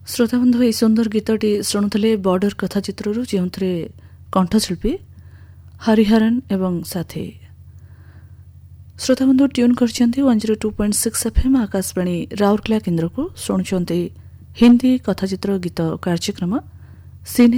श्रोताबंधु यह सुंदर गीतटी शुणुले बॉर्डर कथा चित्रु जो कंठशिल्पी हरिहरन एवं साथी। श्रोताबंधु ट्यून कर 102.6 FM आकाशवाणी राउरकेला केन्द्र को शुणुंट हिंदी कथाचित्र गीत कार्यक्रम सिने